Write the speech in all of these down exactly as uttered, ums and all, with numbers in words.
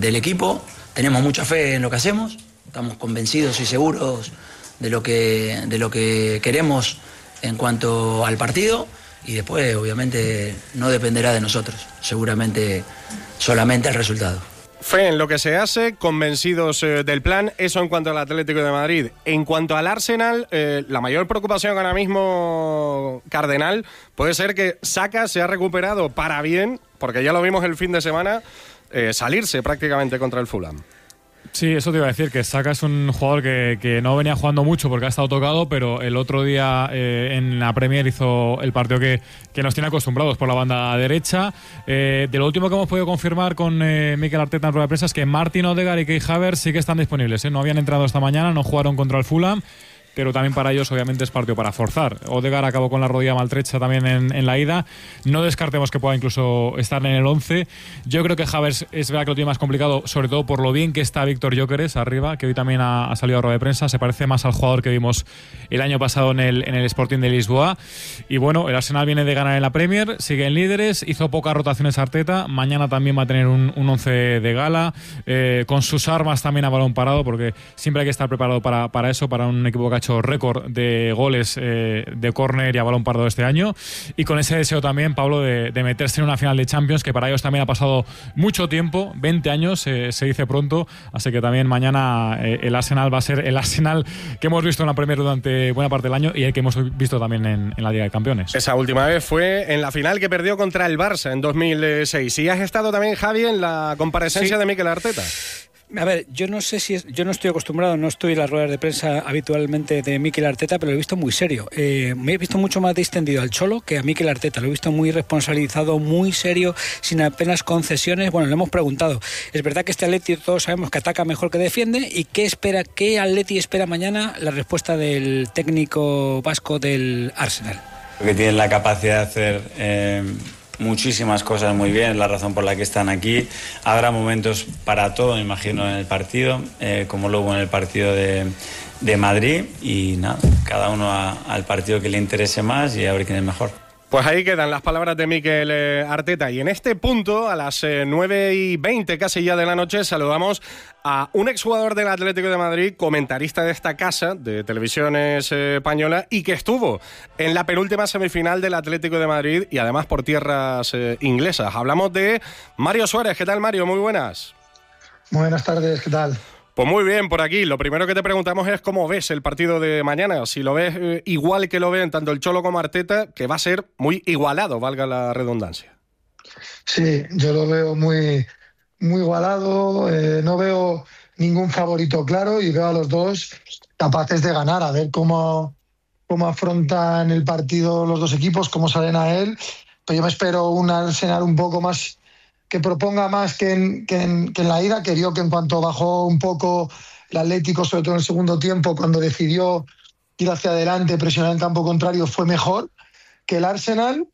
del equipo, tenemos mucha fe en lo que hacemos, estamos convencidos y seguros de lo que, de lo que queremos en cuanto al partido, y después obviamente no dependerá de nosotros, seguramente solamente el resultado. Fe en lo que se hace, convencidos eh, del plan, eso en cuanto al Atlético de Madrid. En cuanto al Arsenal, eh, la mayor preocupación ahora mismo, Cardenal, puede ser que Saka se ha recuperado para bien, porque ya lo vimos el fin de semana, eh, salirse prácticamente contra el Fulham. Sí, eso te iba a decir, que Saka es un jugador que, que no venía jugando mucho porque ha estado tocado, pero el otro día eh, en la Premier hizo el partido que, que nos tiene acostumbrados por la banda derecha. Eh, de lo último que hemos podido confirmar con eh, Mikel Arteta en rueda de prensa es que Martin Odegaard y Kai Havertz sí que están disponibles, ¿eh? No habían entrado esta mañana, no jugaron contra el Fulham, pero también para ellos obviamente es partido para forzar. Odegaard acabó con la rodilla maltrecha también en, en la ida. No descartemos que pueda incluso estar en el once. Yo creo que Havertz es verdad que lo tiene más complicado, sobre todo por lo bien que está Víctor Gyökeres arriba, que hoy también ha, ha salido a rueda de prensa. Se parece más al jugador que vimos el año pasado en el, en el Sporting de Lisboa. Y bueno, el Arsenal viene de ganar en la Premier, sigue en líderes, hizo pocas rotaciones Arteta. Mañana también va a tener un, un once de gala, eh, con sus armas también a balón parado, porque siempre hay que estar preparado para, para eso, para un equipo que ha hecho récord de goles eh, de córner y a balón parado este año, y con ese deseo también, Pablo, de, de meterse en una final de Champions, que para ellos también ha pasado mucho tiempo, veinte años, eh, se dice pronto, así que también mañana eh, el Arsenal va a ser el Arsenal que hemos visto en la Premier durante buena parte del año y el que hemos visto también en, en la Liga de Campeones. Esa última vez fue en la final que perdió contra el Barça en dos mil seis. ¿Y has estado también, Javi, en la comparecencia sí. de Mikel Arteta? A ver, yo no sé si es, yo no estoy acostumbrado, no estoy en las ruedas de prensa habitualmente de Mikel Arteta, pero lo he visto muy serio. Eh, me he visto mucho más distendido al Cholo que a Mikel Arteta. Lo he visto muy responsabilizado, muy serio, sin apenas concesiones. Bueno, le hemos preguntado. Es verdad que este Atleti todos sabemos que ataca mejor que defiende. ¿Y qué espera, qué Atleti espera mañana? La respuesta del técnico vasco del Arsenal. Que tienen la capacidad de hacer Eh... muchísimas cosas muy bien, la razón por la que están aquí. Habrá momentos para todo, me imagino, en el partido, eh, como luego en el partido de, de Madrid, y nada, cada uno a, al partido que le interese más y a ver quién es mejor. Pues ahí quedan las palabras de Mikel Arteta. Y en este punto, a las eh, nueve y veinte casi ya de la noche, saludamos a un exjugador del Atlético de Madrid, comentarista de esta casa de Televisiones eh, Española, y que estuvo en la penúltima semifinal del Atlético de Madrid y además por tierras eh, inglesas. Hablamos de Mario Suárez. ¿Qué tal, Mario? Muy buenas. Muy buenas tardes, ¿qué tal? Pues muy bien, por aquí. Lo primero que te preguntamos es cómo ves el partido de mañana. Si lo ves eh, igual que lo ven tanto el Cholo como Arteta, que va a ser muy igualado, valga la redundancia. Sí, yo lo veo muy, muy igualado. Eh, no veo ningún favorito claro y veo a los dos capaces de ganar. A ver cómo, cómo afrontan el partido los dos equipos, cómo salen a él. Pero yo me espero un Arsenal un poco más, que proponga más que en, que, en, que en la ida, que vio que en cuanto bajó un poco el Atlético, sobre todo en el segundo tiempo, cuando decidió ir hacia adelante, presionar en campo contrario, fue mejor que el Arsenal.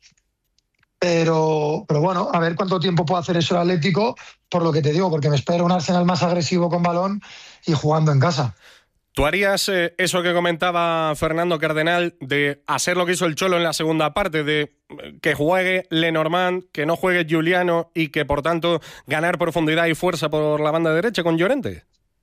Pero, pero bueno, a ver cuánto tiempo puede hacer eso el Atlético, por lo que te digo, porque me espero un Arsenal más agresivo con balón y jugando en casa. ¿Tú harías eh, eso que comentaba Fernando Cardenal de hacer lo que hizo el Cholo en la segunda parte, de que juegue Lenormand, que no juegue Giuliano y que por tanto ganar profundidad y fuerza por la banda derecha con Llorente?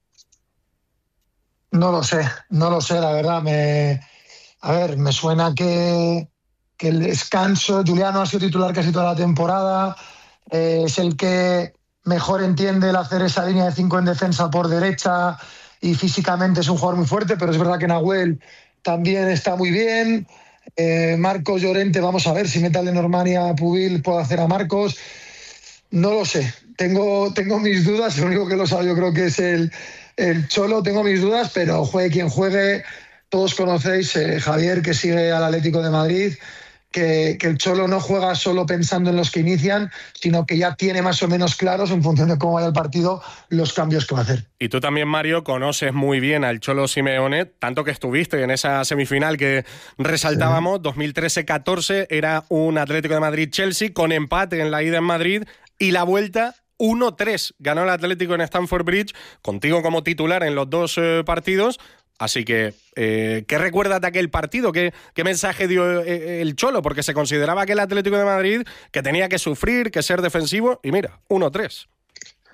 No lo sé, no lo sé, la verdad. Me, a ver, me suena que, que el descanso, Giuliano ha sido titular casi toda la temporada, eh, es el que mejor entiende el hacer esa línea de cinco en defensa por derecha, y físicamente es un jugador muy fuerte, pero es verdad que Nahuel también está muy bien. Eh, Marcos Llorente, vamos a ver si mete a Lenormand y a Pubil, puede hacer a Marcos. No lo sé, tengo, tengo mis dudas, el único que lo sabe yo creo que es el, el Cholo, tengo mis dudas, pero juegue quien juegue, todos conocéis, eh, Javier, que sigue al Atlético de Madrid, que, que el Cholo no juega solo pensando en los que inician, sino que ya tiene más o menos claros, en función de cómo vaya el partido, los cambios que va a hacer. Y tú también, Mario, conoces muy bien al Cholo Simeone, tanto que estuviste en esa semifinal que resaltábamos, sí. dos mil trece catorce, era un Atlético de Madrid-Chelsea con empate en la ida en Madrid y la vuelta uno tres. Ganó el Atlético en Stamford Bridge, contigo como titular en los dos eh, partidos. Así que, eh, ¿qué recuerdas de aquel partido? ¿Qué, qué mensaje dio eh, el Cholo? Porque se consideraba que el Atlético de Madrid que tenía que sufrir, que ser defensivo, y mira, uno tres.